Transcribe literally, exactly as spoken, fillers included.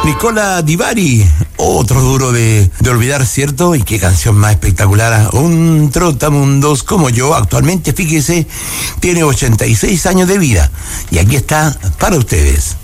Nicola Di Bari, otro duro de, de olvidar, ¿cierto? Y qué canción más espectacular. Un trotamundos como yo, actualmente, fíjese, tiene ochenta y seis años de vida. Y aquí está para ustedes.